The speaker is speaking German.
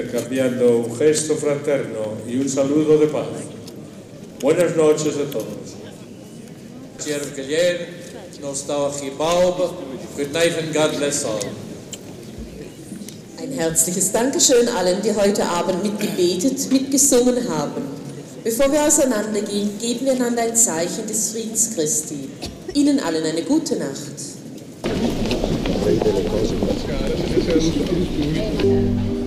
intercambiando un gesto fraterno y un saludo de paz. Buenas noches a todos. Ein herzliches Dankeschön allen, die heute Abend mitgebetet, mitgesungen haben. Bevor wir auseinandergehen, geben wir einander ein Zeichen des Friedens Christi. Ihnen allen eine gute Nacht.